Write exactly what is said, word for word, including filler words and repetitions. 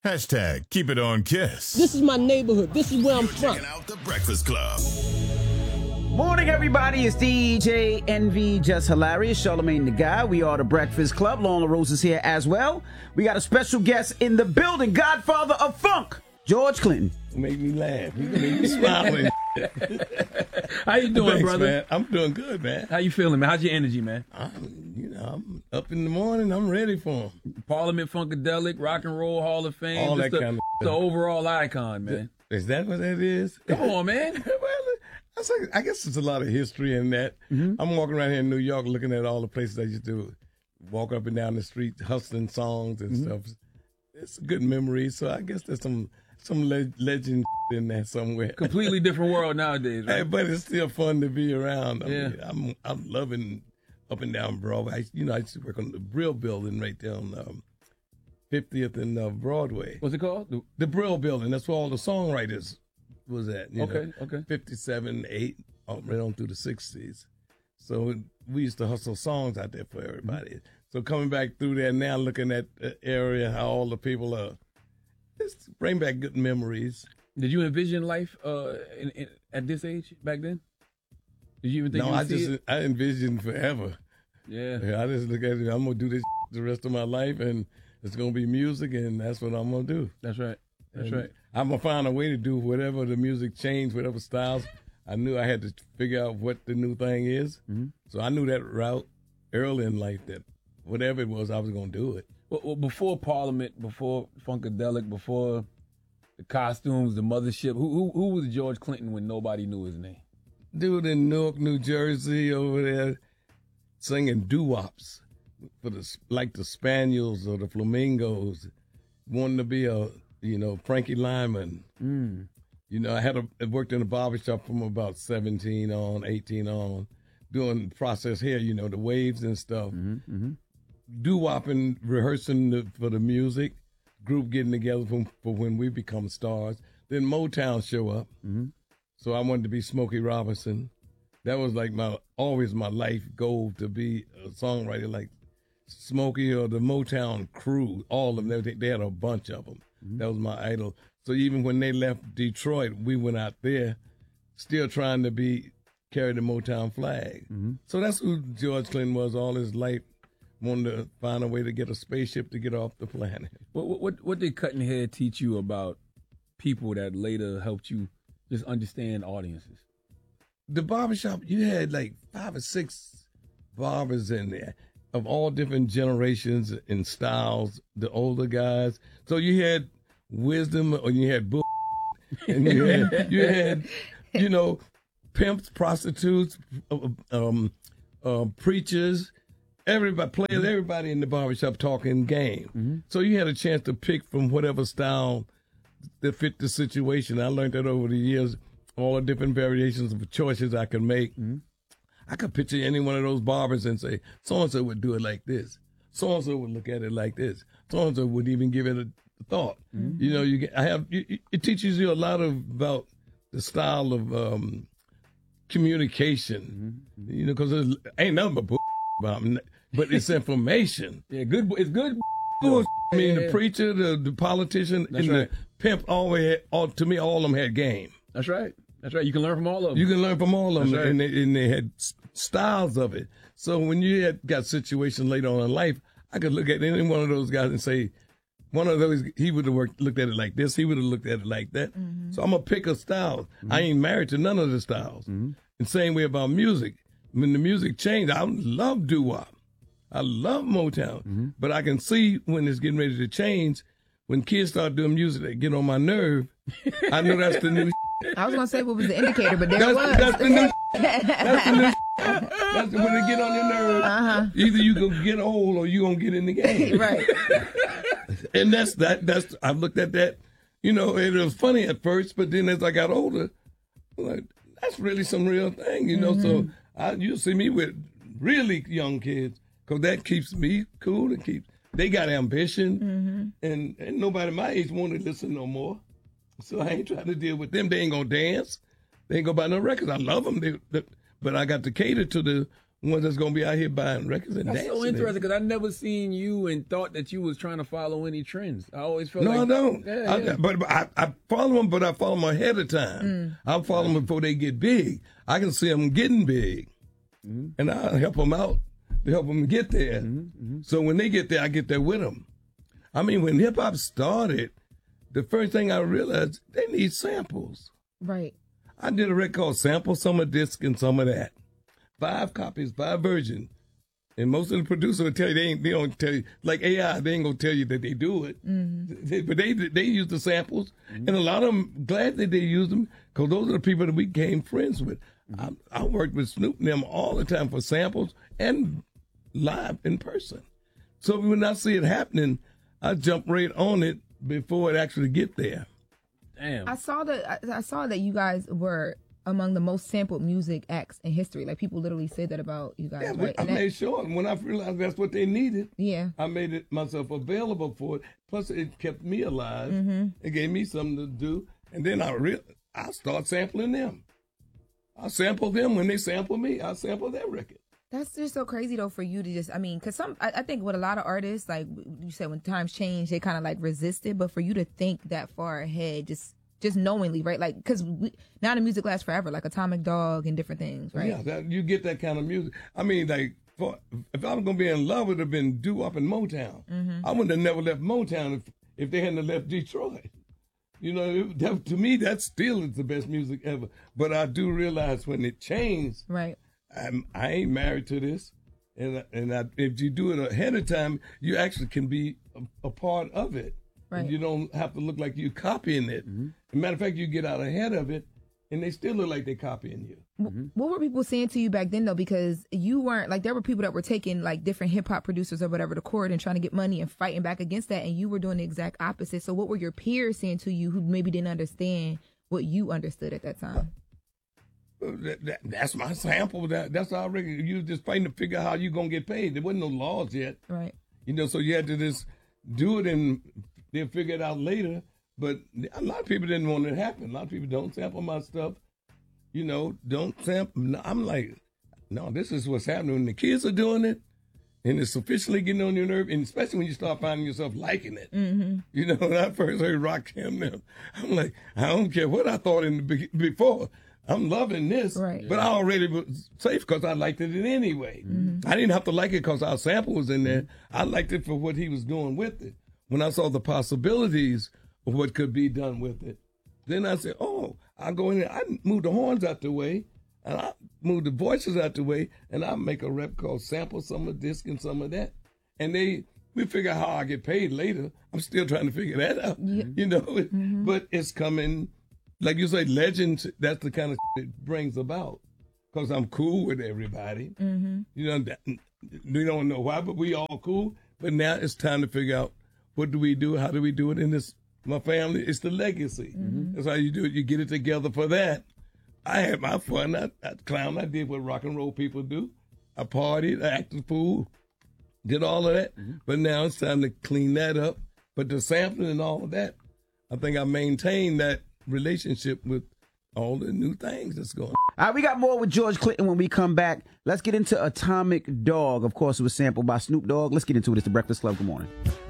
Hashtag keep it on Kiss. This is my neighborhood. This is where I'm You're from. checking out The Breakfast Club. Morning, everybody. It's D J Envy, Just Hilarious, Charlamagne the Guy. We are The Breakfast Club. Lola Rose is here as well. We got a special guest in the building, Godfather of Funk, George Clinton. Make me laugh. You can make me smile. How you doing, Thanks, brother? Man. I'm doing good, man. How you feeling, man? How's your energy, man? I'm, you know, I'm up in the morning. I'm ready for him. Parliament Funkadelic, Rock and Roll Hall of Fame. All just that the, kind of the overall icon, man. Is that what that is? Come on, man. Well, I, say, I guess there's a lot of history in that. Mm-hmm. I'm walking around here in New York looking at all the places I used to walk up and down the street hustling songs and mm-hmm. stuff. It's a good memory. So I guess there's some some le- legend in there somewhere. Completely different world nowadays, right? Hey, but it's still fun to be around. I yeah. mean, I'm I'm loving up and down Broadway. I, you know, I used to work on the Brill Building right there on um, fiftieth and uh, Broadway. What's it called? The, the Brill Building. That's where all the songwriters was at. You okay, know, okay. fifty-seven, eight, right on through the sixties. So we used to hustle songs out there for everybody. Mm-hmm. So coming back through there now, looking at the area, how all the people are, just bring back good memories. Did you envision life uh, in, in, at this age back then? Did you even think no, you would I see just it? I envisioned forever. Yeah. yeah. I just look at it. I'm gonna do this the rest of my life, and it's gonna be music, and that's what I'm gonna do. That's right. That's and right. I'm gonna find a way to do whatever the music changed, whatever styles. I knew I had to figure out what the new thing is, mm-hmm. so I knew that route early in life that whatever it was, I was gonna do it. Well, well before Parliament, before Funkadelic, before the costumes, the mothership, who, who who was George Clinton when nobody knew his name? Dude in Newark, New Jersey, over there singing doo-wops for the like the Spaniels or the Flamingos, wanting to be a you know Frankie Lyman. Mm. You know, I had a, I worked in a barbershop from about seventeen on, eighteen on, doing process hair, you know, the waves and stuff. Mm-hmm, mm-hmm. Doo-wopping, rehearsing the, for the music, group getting together for, for when we become stars. Then Motown show up. Mm-hmm. So I wanted to be Smokey Robinson. That was like my always my life goal, to be a songwriter like Smokey or the Motown crew. All of them, they, they had a bunch of them. Mm-hmm. That was my idol. So even when they left Detroit, we went out there, still trying to be carry the Motown flag. Mm-hmm. So that's who George Clinton was all his life, wanting to find a way to get a spaceship to get off the planet. What what what did Cutting Head teach you about people that later helped you just understand audiences? The barbershop, you had like five or six barbers in there of all different generations and styles, the older guys. So you had wisdom or you had bull, and you had, you had, you know, pimps, prostitutes, um, uh, preachers, everybody, players, everybody in the barbershop talking game. Mm-hmm. So you had a chance to pick from whatever style that fit the situation. I learned that over the years, all the different variations of choices I could make. Mm-hmm. I could picture any one of those barbers and say, so-and-so would do it like this. So-and-so would look at it like this. So-and-so would even give it a thought. Mm-hmm. You know, you get, I have, you, it teaches you a lot of, about the style of um, communication, mm-hmm. you know, because there ain't nothing but bull about them, but it's information. Yeah, good, it's good. Bull, I mean, yeah, the yeah. preacher, the, the politician, That's and right. the pimp, always had, all, to me, all of them had game. That's right. That's right. You can learn from all of them. You can learn from all of them, That's right. and, they, and they had styles of it. So when you had got situations later on in life, I could look at any one of those guys and say, one of those, he would have worked, looked at it like this, he would have looked at it like that. Mm-hmm. So I'm going to pick a style. Mm-hmm. I ain't married to none of the styles. Mm-hmm. And same way about music. When the music changed, I love doo-wop. I love Motown. Mm-hmm. But I can see when it's getting ready to change, when kids start doing music that get on my nerve, I know that's the new I was going to say what was the indicator, but there that's, it was. That's the new That's the new That's when they get on your nerves. Uh-huh. Either you gonna get old or you gonna get in the game. Right. And that's that. That's I looked at that. You know, it was funny at first, but then as I got older, I'm like, that's really some real thing. You know, mm-hmm. so I you see me with really young kids because that keeps me cool and keeps. They got ambition, mm-hmm. and, and nobody my age want to listen no more. So I ain't trying to deal with them. They ain't gonna dance. They ain't gonna buy no records. I love them, they, they, but I got to cater to the ones that's gonna be out here buying records and That's dancing. so interesting because I never seen you and thought that you was trying to follow any trends. I always felt No, like I don't. Yeah, I, yeah. But, but I, I follow them, but I follow them ahead of time. Mm. I follow them before they get big. I can see them getting big, Mm-hmm. and I help them out to help them get there. Mm-hmm. So when they get there, I get there with them. I mean, when hip hop started, the first thing I realized they need samples. Right. I did a record called Sample Some of This and Some of That. Five copies, five versions. And most of the producers will tell you, they ain't, they don't tell you, like A I, they ain't gonna tell you that they do it. Mm-hmm. They, but they they use the samples, and a lot of them glad that they use them because those are the people that we became friends with. I, I worked with Snoop and them all the time for samples and live in person. So when I see it happening, I jump right on it before it actually get there. Damn. I saw that. I, I saw that you guys were among the most sampled music acts in history. Like people literally said that about you guys. Yeah, right? but I And that- made sure, and when I realized that's what they needed, yeah. I made it myself available for it. Plus, it kept me alive. Mm-hmm. It gave me something to do, and then I re- I start sampling them. I sample them when they sample me. I sample their record. That's just so crazy though for you to just. I mean, because some. I, I think with a lot of artists, like you said, when times change, they kind of like resist it. But for you to think that far ahead, just. Just knowingly, right? Like, because now the music lasts forever, like Atomic Dog and different things, right? Yeah, that, you get that kind of music. I mean, like, for, if I was gonna be in love, it would have been doo-wop in Motown. Mm-hmm. I wouldn't have never left Motown if, if they hadn't left Detroit. You know, it, that, to me, that still is the best music ever. But I do realize when it changed, Right. I'm, I ain't married to this, and and I, if you do it ahead of time, you actually can be a, a part of it. Right. And you don't have to look like you're copying it. Mm-hmm. As a matter of fact, you get out ahead of it, and they still look like they're copying you. W What were people saying to you back then though? Because you weren't like there were people that were taking like different hip hop producers or whatever to court and trying to get money and fighting back against that, and you were doing the exact opposite. So what were your peers saying to you who maybe didn't understand what you understood at that time? That, that, that's my sample. That that's how I reckon. You was just fighting to figure out how you gonna get paid. There wasn't no laws yet, Right. you know. So you had to just do it, and they'll figure it out later. But a lot of people didn't want it to happen. A lot of people don't sample my stuff. You know, don't sample. No, I'm like, no, this is what's happening when the kids are doing it, and it's officially getting on your nerve, and especially when you start finding yourself liking it. Mm-hmm. You know, when I first heard Rakim, them, I'm like, I don't care what I thought in the be- before. I'm loving this, Right. but I already was safe because I liked it anyway. Mm-hmm. I didn't have to like it because our sample was in there. I liked it for what he was doing with it. When I saw the possibilities of what could be done with it, then I said, oh, I go in there. I move the horns out the way, and I move the voices out the way, and I make a rep called Sample Some of This and Some of That. And they, we figure out how I get paid later. I'm still trying to figure that out, Yeah. you know, but it's coming. Like you say, legends, that's the kind of it brings about. Because I'm cool with everybody. Mm-hmm. You know, that, we don't know why, but we all cool. But now it's time to figure out what do we do? How do we do it in this, my family? It's the legacy. Mm-hmm. That's how you do it. You get it together for that. I had my fun. I, I clown. I did what rock and roll people do. I partied, I acted fool, did all of that. Mm-hmm. But now it's time to clean that up. But the sampling and all of that, I think I maintained that relationship with all the new things that's going on. All right, we got more with George Clinton when we come back. Let's get into Atomic Dog. Of course, it was sampled by Snoop Dogg. Let's get into it. It's the Breakfast Club. Good morning.